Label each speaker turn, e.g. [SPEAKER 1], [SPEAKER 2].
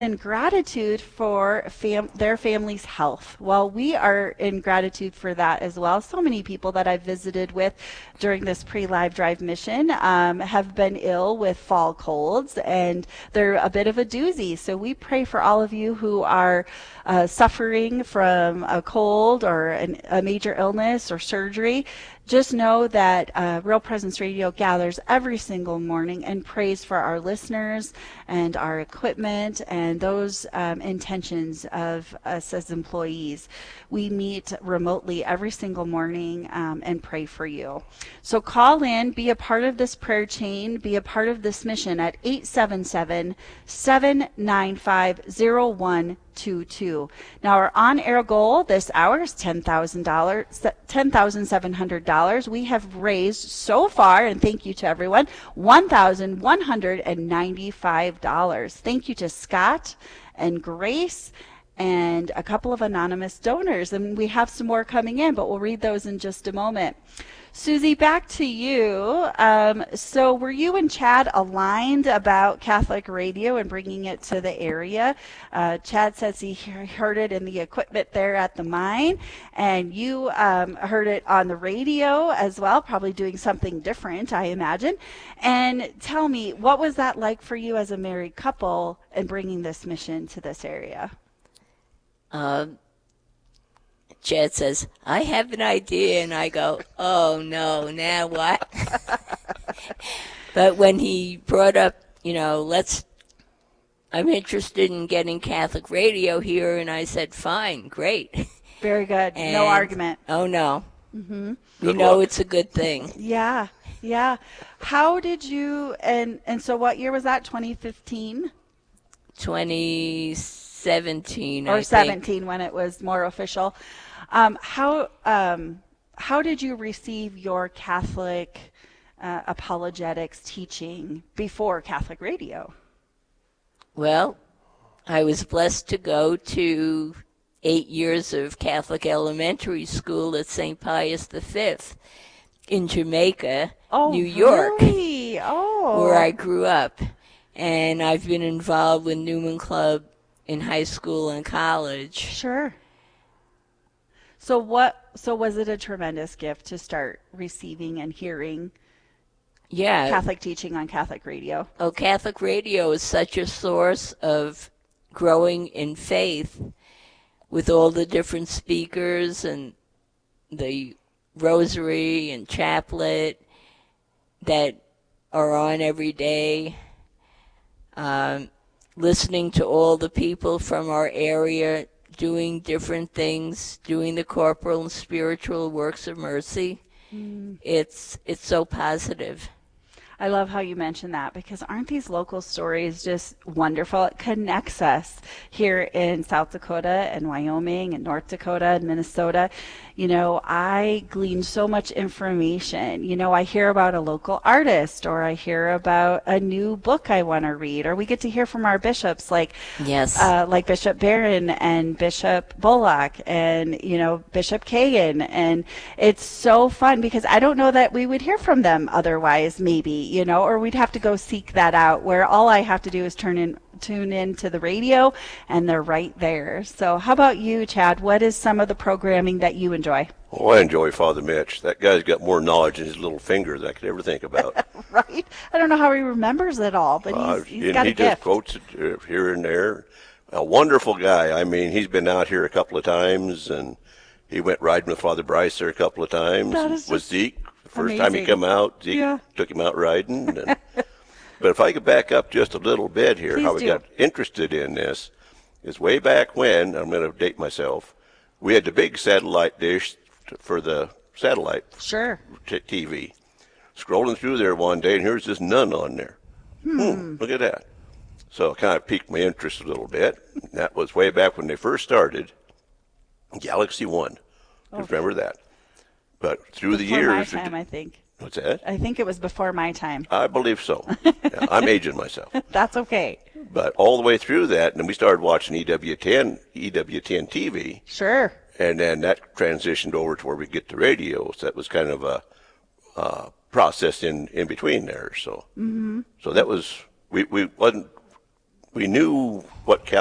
[SPEAKER 1] in gratitude for their family's health. Well, we are in gratitude for that as well. So many people that I've visited with during this pre-live drive mission have been ill with fall colds, and they're a bit of a doozy. So we pray for all of you who are suffering from a cold or a major illness or surgery. Just know that Real Presence Radio gathers every single morning and prays for our listeners and our equipment and those intentions of us as employees. We meet remotely every single morning and pray for you. So call in, be a part of this prayer chain, be a part of this mission at 877-795-0122. Now, our on-air goal this hour is $10,700. We have raised so far, and thank you to everyone, $1,195. Thank you to Scott and Grace and a couple of anonymous donors. And we have some more coming in, but we'll read those in just a moment. Susie, back to you. So were you and Chad aligned about Catholic radio and bringing it to the area? Chad says he heard it in the equipment there at the mine, and you heard it on the radio as well, probably doing something different, I imagine. And tell me, what was that like for you as a married couple and bringing this mission to this area?
[SPEAKER 2] Chad says, I have an idea, and I go, oh, no, now what? But when he brought up, I'm interested in getting Catholic radio here, and I said, fine, great.
[SPEAKER 1] Very good. No argument.
[SPEAKER 2] Oh, no.
[SPEAKER 1] Mm-hmm.
[SPEAKER 2] It's a good thing.
[SPEAKER 1] Yeah, yeah. How did you, and so what year was that, 2015?
[SPEAKER 2] 2017,
[SPEAKER 1] or 17 when it was more official. How did you receive your Catholic apologetics teaching before Catholic radio?
[SPEAKER 2] Well, I was blessed to go to 8 years of Catholic elementary school at St. Pius V in Jamaica, New York,
[SPEAKER 1] really?
[SPEAKER 2] Where I grew up. And I've been involved with Newman Club in high school and college.
[SPEAKER 1] Sure. So was it a tremendous gift to start receiving and hearing Catholic teaching on Catholic radio?
[SPEAKER 2] Oh, Catholic radio is such a source of growing in faith with all the different speakers and the rosary and chaplet that are on every day. Listening to all the people from our area doing different things, doing the corporal and spiritual works of mercy. It's so positive.
[SPEAKER 1] I love how you mentioned that, because aren't these local stories just wonderful? It connects us here in South Dakota and Wyoming and North Dakota and Minnesota. I glean so much information. I hear about a local artist, or I hear about a new book I want to read, or we get to hear from our bishops like Bishop Barron and Bishop Bullock and, Bishop Kagan. And it's so fun because I don't know that we would hear from them otherwise, maybe, or we'd have to go seek that out, where all I have to do is tune in to the radio and they're right there. So how about you, Chad? What is some of the programming that you enjoy?
[SPEAKER 3] Oh, I enjoy Father Mitch. That guy's got more knowledge in his little finger than I could ever think about.
[SPEAKER 1] Right? I don't know how he remembers it all, but he's got a gift.
[SPEAKER 3] He just quotes it here and there. A wonderful guy. I mean, he's been out here a couple of times, and he went riding with Father Bryce there a couple of times. With Zeke. The first time he come out, Zeke took him out riding. And, but if I could back up just a little bit here,
[SPEAKER 1] Please
[SPEAKER 3] how we got interested in this is way back when, I'm going to date myself, we had the big satellite dish for the satellite TV. Scrolling through there one day, and here's this nun on there. Look at that. So it kind of piqued my interest a little bit. That was way back when they first started, Galaxy One. Remember that. But through the years...
[SPEAKER 1] Before my time, I think.
[SPEAKER 3] What's that?
[SPEAKER 1] I think it was before my time.
[SPEAKER 3] I believe so. Yeah, I'm aging myself.
[SPEAKER 1] That's okay.
[SPEAKER 3] But all the way through that, and then we started watching EWTN TV.
[SPEAKER 1] Sure.
[SPEAKER 3] And then that transitioned over to where we get the radio. So that was kind of a process in between there. So so that was, we wasn't we knew what